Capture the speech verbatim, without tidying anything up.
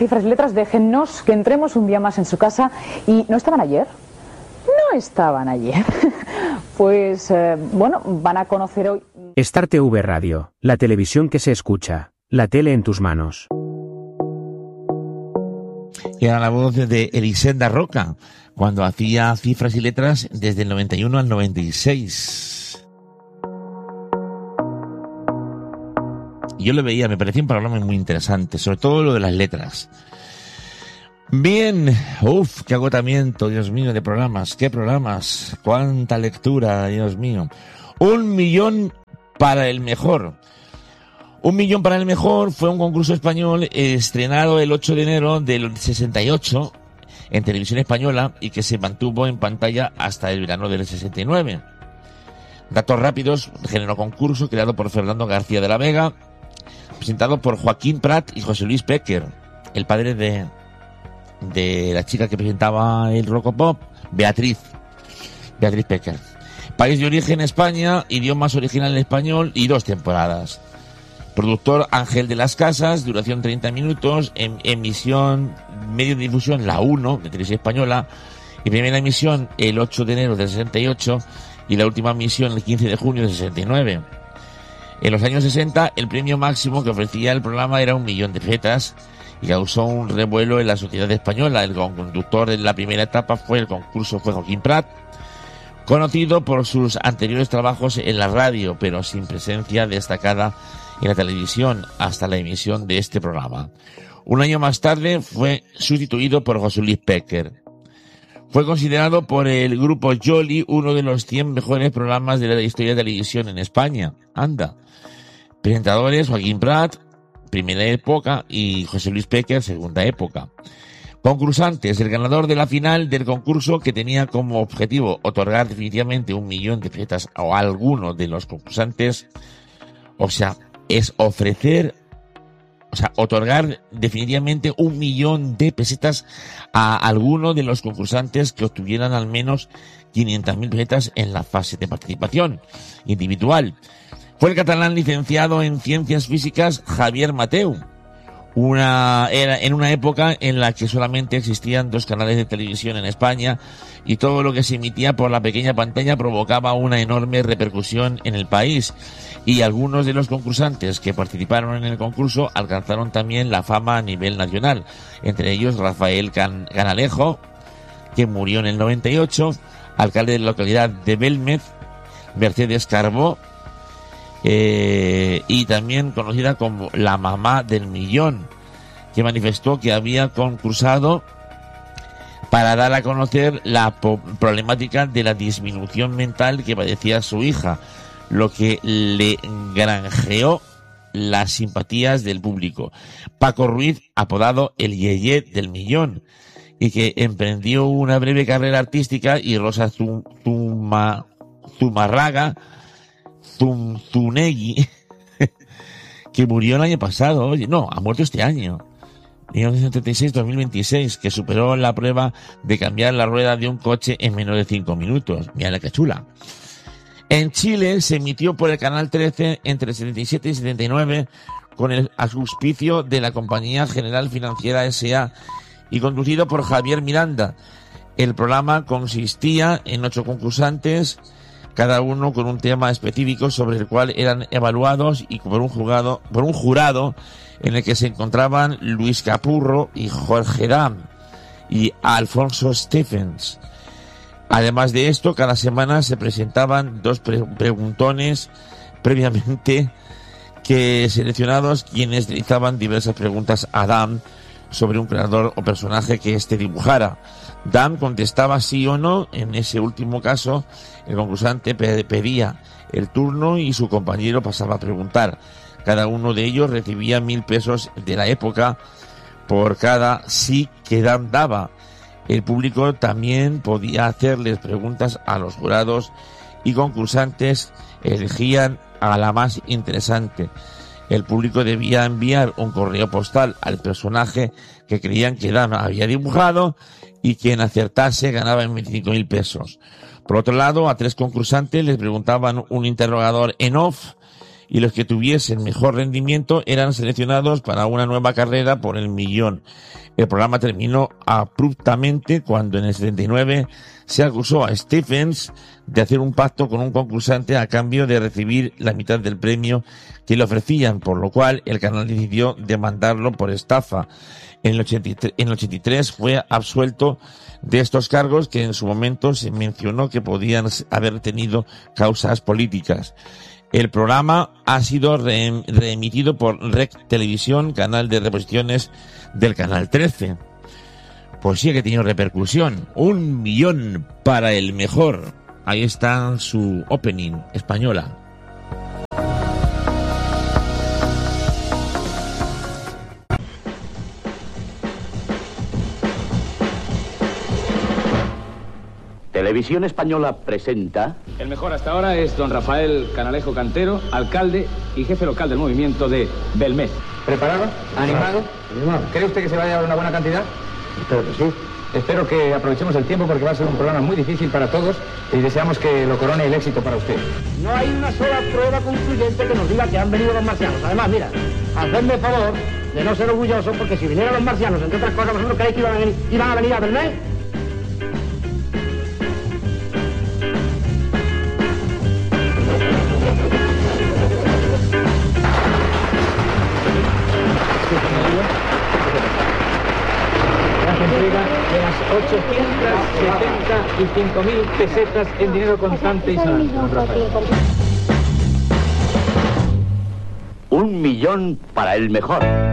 Cifras y Letras, déjennos que entremos un día más en su casa. ¿Y no estaban ayer? No estaban ayer. Pues, eh, bueno, van a conocer hoy... Star T V Radio, la televisión que se escucha, la tele en tus manos. Era la voz de Elisenda Roca, cuando hacía Cifras y Letras desde el noventa y uno al noventa y seis. Yo lo veía, me parecía un programa muy interesante, sobre todo lo de las letras. Bien, uff, qué agotamiento, Dios mío, de programas, qué programas, cuánta lectura, Dios mío. Un millón para el mejor. Un millón para el mejor fue un concurso español estrenado el ocho de enero del sesenta y ocho en televisión española y que se mantuvo en pantalla hasta el verano del sesenta y nueve. Datos rápidos, género concurso creado por Fernando García de la Vega, presentado por Joaquín Prat y José Luis Péquer, el padre de, de la chica que presentaba el Rocopop, Beatriz, Beatriz Péquer. País de origen España, idiomas original español y dos temporadas. Productor Ángel de las Casas, duración treinta minutos, em, emisión, medio de difusión la uno de Televisión Española, y primera emisión el ocho de enero del sesenta y ocho y la última emisión el quince de junio del sesenta y nueve. En los años sesenta, el premio máximo que ofrecía el programa era un millón de pesetas y causó un revuelo en la sociedad española. El conductor de la primera etapa fue el concurso fue Joaquín Prat, conocido por sus anteriores trabajos en la radio, pero sin presencia destacada en la televisión hasta la emisión de este programa. Un año más tarde fue sustituido por José Luis Péquer. Fue considerado por el grupo Jolly uno de los cien mejores programas de la historia de televisión en España. Anda. Presentadores: Joaquín Prat, primera época, y José Luis Péquer, segunda época. Concursantes: el ganador de la final del concurso, que tenía como objetivo otorgar definitivamente un millón de pesetas a alguno de los concursantes, o sea, es ofrecer, o sea, otorgar definitivamente un millón de pesetas a alguno de los concursantes que obtuvieran al menos quinientas mil pesetas en la fase de participación individual. Fue el catalán licenciado en Ciencias Físicas Javier Mateu, una era en una época en la que solamente existían dos canales de televisión en España y todo lo que se emitía por la pequeña pantalla provocaba una enorme repercusión en el país, y algunos de los concursantes que participaron en el concurso alcanzaron también la fama a nivel nacional, entre ellos Rafael Can- Canalejo, que murió en el noventa y ocho, alcalde de la localidad de Belmez, Mercedes Carbó, Eh, y también conocida como la mamá del millón, que manifestó que había concursado para dar a conocer la po- problemática de la disminución mental que padecía su hija, lo que le granjeó las simpatías del público. Paco Ruiz, apodado el Yeye del millón, y que emprendió una breve carrera artística, y Rosa Zum- Zuma- Zumarraga Zunegui, que murió el año pasado, oye, no, ha muerto este año, mil novecientos setenta y seis a dos mil veintiséis, que superó la prueba de cambiar la rueda de un coche en menos de cinco minutos. Mira la que chula. En Chile se emitió por el canal trece entre setenta y siete y setenta y nueve con el auspicio de la Compañía General Financiera S A y conducido por Javier Miranda. El programa consistía en ocho concursantes, cada uno con un tema específico sobre el cual eran evaluados y por un jurado, por un jurado en el que se encontraban Luis Capurro y Jorge Dam y Alfonso Stephens. Además de esto, cada semana se presentaban dos pre- preguntones previamente que seleccionados, quienes realizaban diversas preguntas a Dam sobre un creador o personaje que éste dibujara. Dam contestaba sí o no. En ese último caso, el concursante pedía el turno y su compañero pasaba a preguntar. Cada uno de ellos recibía mil pesos de la época por cada sí que Dam daba. El público también podía hacerles preguntas a los jurados y concursantes elegían a la más interesante. El público debía enviar un correo postal al personaje que creían que Dam había dibujado, y quien acertase ganaba veinticinco mil pesos. Por otro lado, a tres concursantes les preguntaban un interrogador en off y los que tuviesen mejor rendimiento eran seleccionados para una nueva carrera por el millón. El programa terminó abruptamente cuando en el setenta y nueve se acusó a Stephens de hacer un pacto con un concursante a cambio de recibir la mitad del premio que le ofrecían, por lo cual el canal decidió demandarlo por estafa. En el ochenta y tres, en el ochenta y tres fue absuelto de estos cargos que en su momento se mencionó que podían haber tenido causas políticas. El programa ha sido re- reemitido por R E C Televisión, canal de reposiciones del Canal trece. Pues sí que ha tenido repercusión. Un millón para el mejor. Ahí está su opening española. Televisión Española presenta... El mejor hasta ahora es don Rafael Canalejo Cantero, alcalde y jefe local del movimiento de Belmez. ¿Preparado? ¿Animado? Animado. ¿Cree usted que se va a llevar una buena cantidad? Espero que sí. Espero que aprovechemos el tiempo porque va a ser un programa muy difícil para todos y deseamos que lo corone el éxito para usted. No hay una sola prueba concluyente que nos diga que han venido los marcianos. Además, mira, hacedme el favor de no ser orgullosos porque si vinieran los marcianos, entre otras cosas, ¿vosotros creéis que iban a venir, iban a, venir a Belmez? Entrega de las ochocientas setenta y cinco mil pesetas en dinero constante y sonante. Un millón para el mejor.